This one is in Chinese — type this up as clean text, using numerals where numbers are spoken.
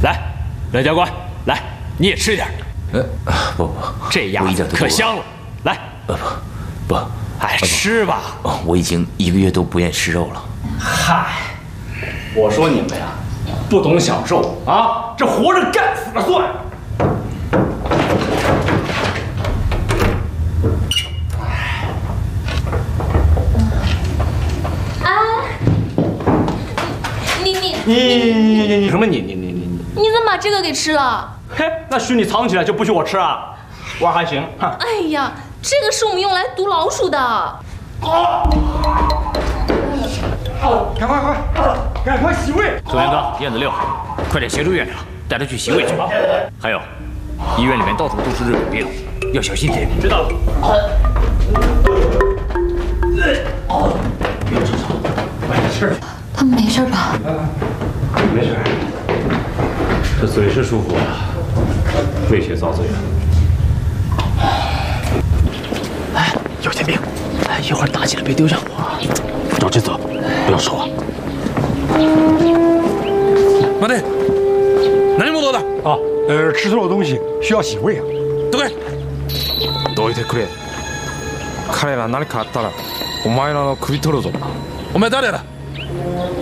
来，廖教官，来，你也吃点。 不， 这样可香了。来， 不， 哎，吃吧。 我已经1个月都不愿吃肉了。 嗨，我说你们呀，不懂享受啊，这活着干死了算。你什么你怎么把这个给吃了？ 嘿，那许你藏起来就不许我吃啊？我还行。 哎呀，这个是我们用来毒老鼠的。 赶快洗胃！ 周元哥，燕子6，快点协助院长带他去洗胃去。还有，医院里面到处都是日本病，要小心点。 知道了。没事。 他们没事吧？ 没事，这嘴是舒服了，胃却遭罪了。 哎，有件病，一会儿打起来别丢下我。着急走，不要说话。 待て、何者だ？ 啊，吃错了东西需要洗胃啊。 どけ。どいてくれ。彼ら何かあったらお前らの首取るぞ。お前誰だ？